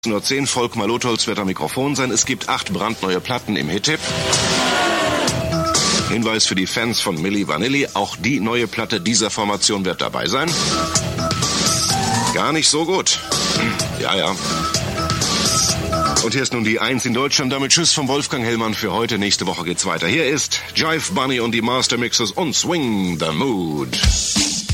10:10 Volkmar Lotholz wird am Mikrofon sein. Es gibt 8 brandneue Platten im Hit-Tipp. Hinweis für die Fans von Milli Vanilli, auch die neue Platte dieser Formation wird dabei sein. Gar nicht so gut. Ja. Und hier ist nun die 1 in Deutschland. Damit Tschüss von Wolfgang Hellmann für heute. Nächste Woche geht's weiter. Hier ist Jive Bunny und die Master Mixes und Swing the Mood.